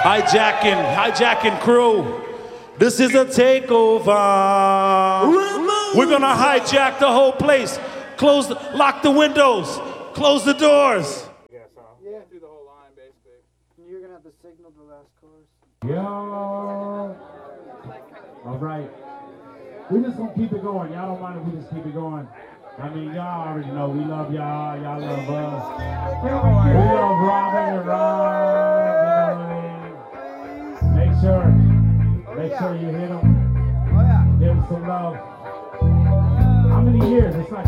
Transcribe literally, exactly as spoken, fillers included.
Hijacking, hijacking crew. This is a takeover. We're gonna hijack the whole place. Close, the, lock the windows. Close the doors. Yeah, so yeah, through the whole line basically. You're gonna have to signal the last chorus. Yo. All right. We just gonna keep it going. Y'all don't mind if we just keep it going. I mean, y'all already know we love y'all. Y'all love us. We love Robin and Rob. You know what I mean? Make sure, make sure you hit them. Give them some love. How many years? It's like